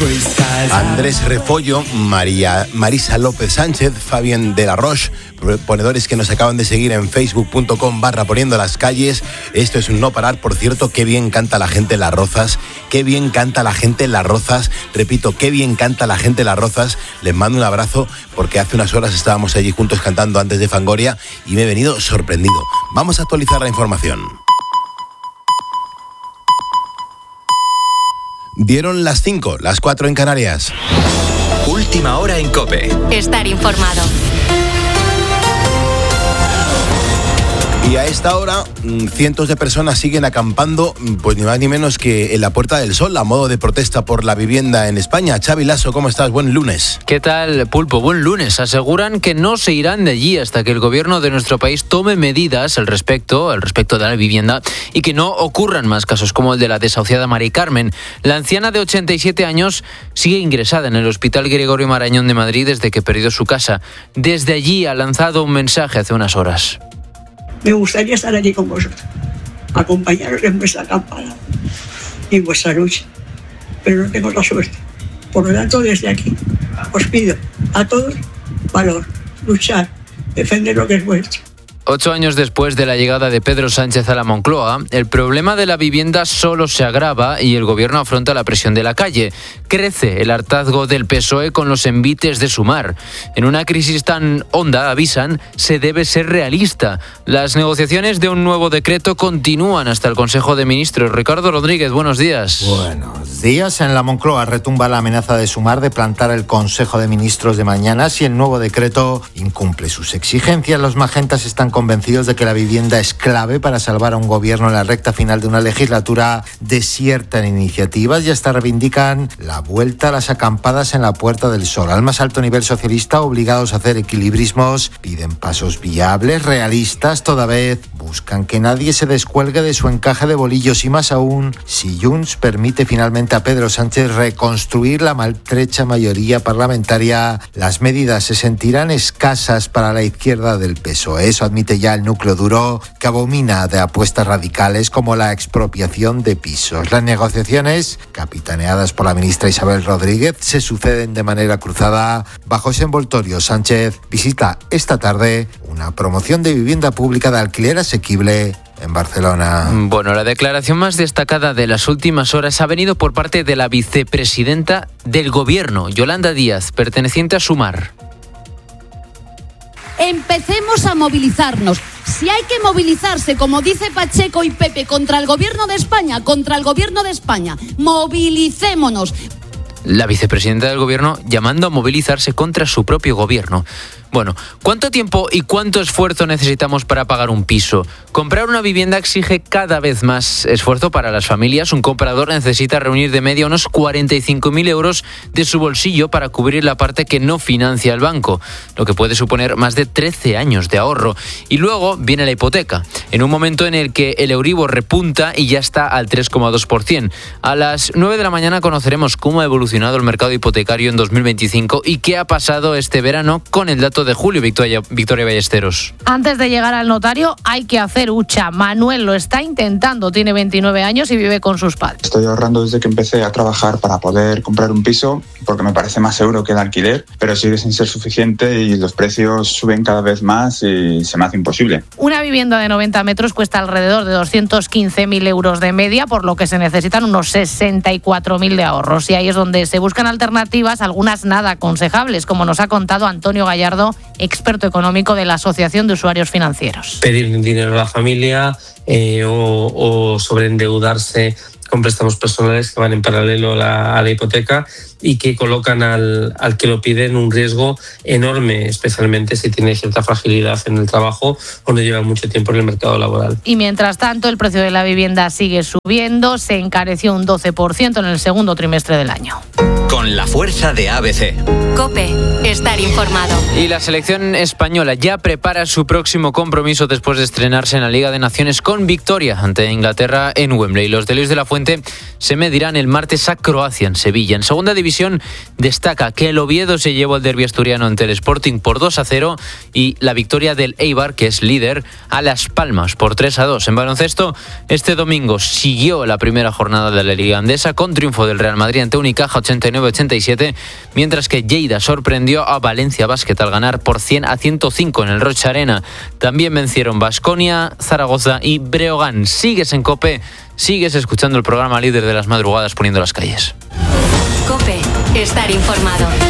Andrés Refollo, Marisa López Sánchez, Fabián de la Roche, ponedores que nos acaban de seguir en facebook.com/poniendo las calles. Esto es un no parar. Por cierto, qué bien canta la gente en Las Rozas, qué bien canta la gente en Las Rozas, repito, qué bien canta la gente en Las Rozas. Les mando un abrazo porque hace unas horas estábamos allí juntos cantando antes de Fangoria y me he venido sorprendido. Vamos a actualizar la información. Dieron las 5, las 4 en Canarias. Última hora en COPE. Estar informado. Y a esta hora, cientos de personas siguen acampando, pues ni más ni menos que en la Puerta del Sol, a modo de protesta por la vivienda en España. Xavi Lasso, ¿cómo estás? Buen lunes. ¿Qué tal, Pulpo? Buen lunes. Aseguran que no se irán de allí hasta que el gobierno de nuestro país tome medidas al respecto de la vivienda y que no ocurran más casos como el de la desahuciada Mari Carmen. La anciana de 87 años sigue ingresada en el Hospital Gregorio Marañón de Madrid desde que perdió su casa. Desde allí ha lanzado un mensaje hace unas horas. Me gustaría estar allí con vosotros, acompañaros en vuestra acampada y en vuestra lucha, pero no tengo la suerte. Por lo tanto, desde aquí os pido a todos valor, luchar, defender lo que es vuestro. 8 años después de la llegada de Pedro Sánchez a la Moncloa, el problema de la vivienda solo se agrava y el gobierno afronta la presión de la calle. Crece el hartazgo del PSOE con los envites de Sumar. En una crisis tan honda, avisan, se debe ser realista. Las negociaciones de un nuevo decreto continúan hasta el Consejo de Ministros. Ricardo Rodríguez, buenos días. Buenos días. En la Moncloa retumba la amenaza de Sumar de plantar el Consejo de Ministros de mañana si el nuevo decreto incumple sus exigencias. Los magentas están convencidos de que la vivienda es clave para salvar a un gobierno en la recta final de una legislatura desierta en iniciativas y hasta reivindican la vuelta a las acampadas en la Puerta del Sol. Al más alto nivel socialista, obligados a hacer equilibrismos, piden pasos viables, realistas, toda vez buscan que nadie se descuelgue de su encaje de bolillos y más aún si Junts permite finalmente a Pedro Sánchez reconstruir la maltrecha mayoría parlamentaria, las medidas se sentirán escasas para la izquierda del PSOE. Eso admite ya el núcleo duro, que abomina de apuestas radicales como la expropiación de pisos. Las negociaciones, capitaneadas por la ministra Isabel Rodríguez, se suceden de manera cruzada. Bajo ese envoltorio, Sánchez visita esta tarde una promoción de vivienda pública de alquiler asequible en Barcelona. Bueno, la declaración más destacada de las últimas horas ha venido por parte de la vicepresidenta del gobierno, Yolanda Díaz, perteneciente a Sumar. Empecemos a movilizarnos. Si hay que movilizarse, como dice Pacheco y Pepe, contra el gobierno de España, movilicémonos. La vicepresidenta del gobierno llamando a movilizarse contra su propio gobierno. Bueno, ¿cuánto tiempo y cuánto esfuerzo necesitamos para pagar un piso? Comprar una vivienda exige cada vez más esfuerzo para las familias. Un comprador necesita reunir de media unos 45.000 euros de su bolsillo para cubrir la parte que no financia el banco, lo que puede suponer más de 13 años de ahorro. Y luego viene la hipoteca, en un momento en el que el Euribor repunta y ya está al 3,2%. A las 9 de la mañana conoceremos cómo ha evolucionado el mercado hipotecario en 2025 y qué ha pasado este verano con el dato de julio. Victoria Ballesteros. Antes de llegar al notario hay que hacer hucha. Manuel lo está intentando, tiene 29 años y vive con sus padres. Estoy ahorrando desde que empecé a trabajar para poder comprar un piso porque me parece más seguro que el alquiler, pero sigue sin ser suficiente y los precios suben cada vez más y se me hace imposible. Una vivienda de 90 metros cuesta alrededor de 215.000 euros de media, por lo que se necesitan unos 64.000 de ahorros. Y ahí es donde se buscan alternativas, algunas nada aconsejables, como nos ha contado Antonio Gallardo, experto económico de la Asociación de Usuarios Financieros. Pedir dinero a la familia o sobreendeudarse con préstamos personales que van en paralelo a la hipoteca y que colocan al que lo pide en un riesgo enorme, especialmente si tiene cierta fragilidad en el trabajo o no lleva mucho tiempo en el mercado laboral. Y mientras tanto, el precio de la vivienda sigue subiendo, se encareció un 12% en el segundo trimestre del año. Con la fuerza de ABC. COPE, estar informado. Y la selección española ya prepara su próximo compromiso después de estrenarse en la Liga de Naciones con victoria ante Inglaterra en Wembley. Los de Luis de la Fuente se medirán el martes a Croacia en Sevilla. En segunda división destaca que el Oviedo se llevó el derbi asturiano ante el Sporting por 2-0 y la victoria del Eibar, que es líder, a Las Palmas por 3-2. En baloncesto, este domingo siguió la primera jornada de la Liga Andesa con triunfo del Real Madrid ante Unicaja 89-80. 87, mientras que Lleida sorprendió a Valencia Basket al ganar por 100-105 en el Rocha Arena. También vencieron Baskonia, Zaragoza y Breogán. Sigues en COPE, sigues escuchando el programa líder de las madrugadas poniendo las calles. COPE, estar informado.